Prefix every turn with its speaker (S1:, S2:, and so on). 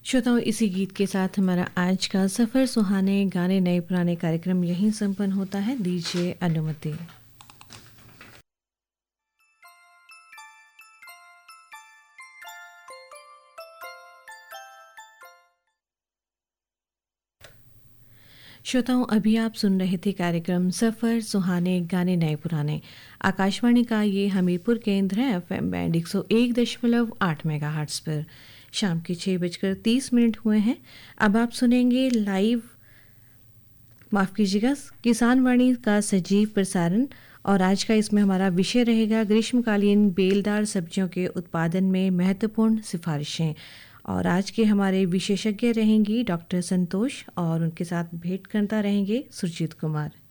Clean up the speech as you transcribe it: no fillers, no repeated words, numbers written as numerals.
S1: श्रोताओं, इसी गीत के साथ हमारा आज का सफ़र सुहाने गाने नए पुराने कार्यक्रम यहीं संपन्न होता है। दीजिए अनुमति। श्रोताओं, अभी आप सुन रहे थे कार्यक्रम सफ़र सुहाने गाने नए पुराने। आकाशवाणी का ये हमीरपुर केंद्र है, FM बैंड 101.8 मेगाहर्ट्ज़ पर। शाम के 6:30 हुए हैं। अब आप सुनेंगे किसान वाणी का सजीव प्रसारण। और आज का इसमें हमारा विषय रहेगा ग्रीष्मकालीन बेलदार सब्जियों के उत्पादन में महत्वपूर्ण सिफारिशें। और आज के हमारे विशेषज्ञ रहेंगी डॉक्टर संतोष, और उनके साथ भेंट करता रहेंगे सुरजीत कुमार।